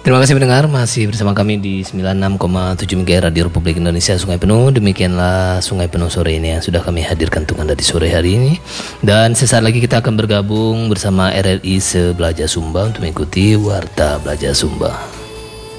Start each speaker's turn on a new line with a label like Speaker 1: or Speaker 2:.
Speaker 1: Terima kasih pendengar, masih bersama kami di 96,7 MHz Radio Republik Indonesia Sungai Penuh. Demikianlah Sungai Penuh sore ini yang sudah kami hadirkan untuk Anda di sore hari ini. Dan sesaat lagi kita akan bergabung bersama RRI Sebelaja Sumba untuk mengikuti Warta Belajar Sumba.